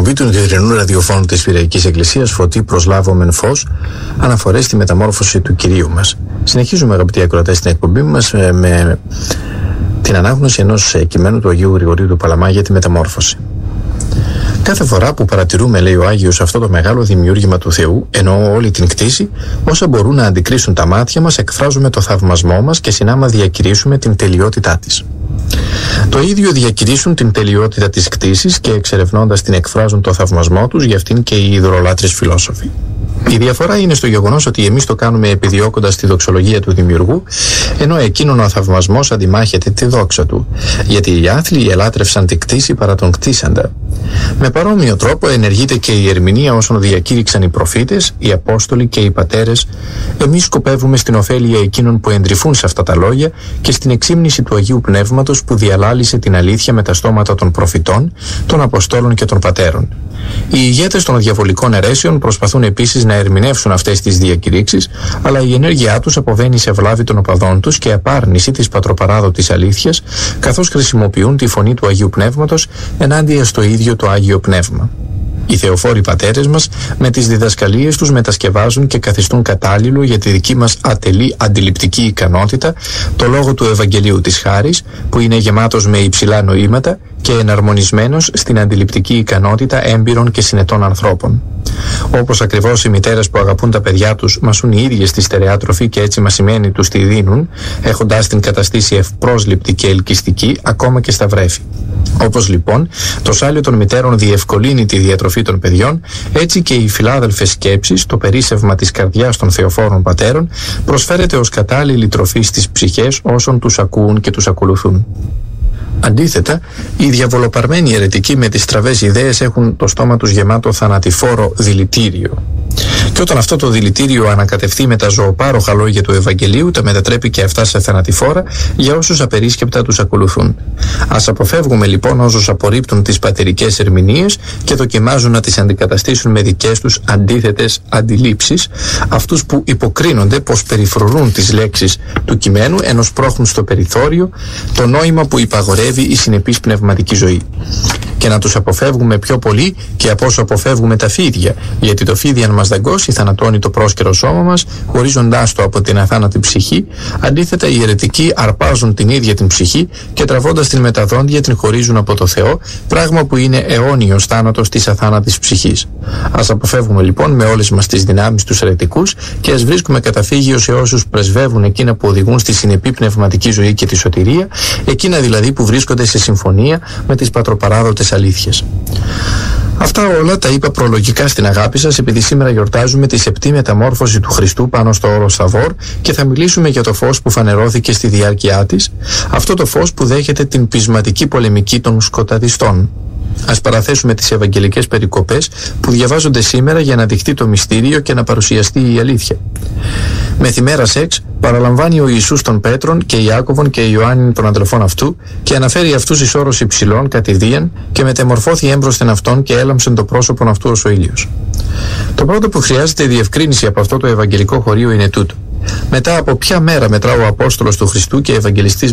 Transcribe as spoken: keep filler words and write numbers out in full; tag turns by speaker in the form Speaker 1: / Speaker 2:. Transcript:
Speaker 1: εκπομπή του νυχτερινού ραδιοφώνου της Πειραϊκής Εκκλησίας Φωτί προσλάβομεν φως, αναφορές στη μεταμόρφωση του Κυρίου μας. Συνεχίζουμε, αγαπητοί ακροατές, την εκπομπή μας με, με την ανάγνωση ενός κειμένου του Αγίου Γρηγορίου του Παλαμά για τη μεταμόρφωση. Κάθε φορά που παρατηρούμε, λέει ο Άγιος, αυτό το μεγάλο δημιούργημα του Θεού, εννοώ όλη την κτήση, όσα μπορούν να αντικρίσουν τα μάτια μας, εκφράζουμε το θαυμασμό μας και συνάμα διακηρύσουμε την τελειότητά της. Το ίδιο διακηρύσουν την τελειότητα της κτήσης και εξερευνώντας την εκφράζουν το θαυμασμό τους για αυτήν και οι ιδωλολάτρες φιλόσοφοι. Η διαφορά είναι στο γεγονός ότι εμείς το κάνουμε επιδιώκοντας τη δοξολογία του δημιουργού, ενώ εκείνον ο θαυμασμός αντιμάχεται τη δόξα του, γιατί οι άθλοι ελάτρευσαν τη κτήση παρά τον κτήσαντα. Με παρόμοιο τρόπο ενεργείται και η ερμηνεία όσων διακήρυξαν οι προφήτες, οι Απόστολοι και οι πατέρες. Εμείς σκοπεύουμε στην ωφέλεια εκείνων που εντρυφούν σε αυτά τα λόγια και στην εξήμνηση του Αγίου Πνεύματος που διαλάλησε την αλήθεια με τα στόματα των προφητών, των Αποστόλων και των πατέρων. Οι ηγέτες των διαβολικών αιρέσεων προσπαθούν επίσης να ερμηνεύσουν αυτές τις διακηρύξεις, αλλά η ενέργειά τους αποβαίνει σε βλάβη των οπαδών τους και απάρνηση της πατροπαράδοτης αλήθειας, καθώς χρησιμοποιούν τη φωνή του Αγίου Πνεύματος ενάντια στο ίδιο το Άγιο Πνεύμα. Οι θεοφόροι πατέρες μας με τις διδασκαλίες τους μετασκευάζουν και καθιστούν κατάλληλο για τη δική μας ατελή αντιληπτική ικανότητα το λόγο του Ευαγγελίου της Χάρης, που είναι γεμάτος με υψηλά νοήματα και εναρμονισμένος στην αντιληπτική ικανότητα έμπειρων και συνετών ανθρώπων. Όπως ακριβώς οι μητέρες που αγαπούν τα παιδιά τους μασούν οι ίδιες τη στερεά τροφή και έτσι μασημένοι τους τη δίνουν, έχοντας την καταστήσει ευπρόσληπτη και ελκυστική ακόμα και στα βρέφη. Όπως λοιπόν το σάλιο των μητέρων διευκολύνει τη διατροφή των παιδιών, έτσι και οι φιλάδελφες σκέψεις, το περίσσευμα της καρδιάς των θεοφόρων πατέρων, προσφέρεται ως κατάλληλη τροφή στις ψυχές όσων τους ακούουν και τους ακολουθούν. Αντίθετα, οι διαβολοπαρμένοι αιρετικοί με τις στραβές ιδέες έχουν το στόμα τους γεμάτο θανατηφόρο δηλητήριο. Και όταν αυτό το δηλητήριο ανακατευθεί με τα ζωοπάροχα λόγια του Ευαγγελίου, τα μετατρέπει και αυτά σε θανατηφόρα για όσους απερίσκεπτα τους ακολουθούν. Ας αποφεύγουμε λοιπόν όσους απορρίπτουν τις πατερικές ερμηνείες και δοκιμάζουν να τις αντικαταστήσουν με δικές τους αντίθετες αντιλήψεις, αυτούς που υποκρίνονται πως περιφρουρούν τις λέξεις του κειμένου ενώ σπρώχνουν στο περιθώριο το νόημα που υπαγορεύει η συνεπής πνευματική ζωή. Και να τους αποφεύγουμε πιο πολύ και από όσο αποφεύγουμε τα φίδια, γιατί το φίδι αν μας δαγκώσει θανατώνει το πρόσκαιρο σώμα μας, χωρίζοντάς το από την αθάνατη ψυχή. Αντίθετα, οι αιρετικοί αρπάζουν την ίδια την ψυχή και τραβώντας την με τα δόντια την χωρίζουν από το Θεό, πράγμα που είναι αιώνιος θάνατος της αθάνατης ψυχής. Ας αποφεύγουμε λοιπόν με όλες μας τις δυνάμεις τους αιρετικούς και ας βρίσκουμε καταφύγιο σε όσους πρεσβεύουν εκείνα που οδηγούν στη συνεπή πνευματική ζωή και τη σωτηρία, εκείνα δηλαδή που βρίσκονται σε συμφωνία με τις πατροπαράδοτες αλήθειες. Αυτά όλα τα είπα προλογικά στην αγάπη σας, επειδή σήμερα γιορτάζουμε τη σεπτή μεταμόρφωση του Χριστού πάνω στο όρος Θαβόρ και θα μιλήσουμε για το φως που φανερώθηκε στη διάρκεια της, αυτό το φως που δέχεται την πεισματική πολεμική των σκοταδιστών. Ας παραθέσουμε τις ευαγγελικές περικοπές που διαβάζονται σήμερα για να δειχτεί το μυστήριο και να παρουσιαστεί η αλήθεια. Μεθημέρας εξ παραλαμβάνει ο Ιησούς τον Πέτρον και Ιάκωβον και Ιωάννην των αδελφών αυτού και αναφέρει αυτούς εις όρος υψηλών κατηδίαν και μετεμορφώθη έμπροσθεν αυτόν και έλαμψεν το πρόσωπον αυτού ως ο ήλιος. Το πρώτο που χρειάζεται διευκρίνηση από αυτό το ευαγγελικό χωρίο είναι τούτο. Μετά από ποια μέρα μετρά ο Απόστολος του Χριστού και Ευαγγελιστής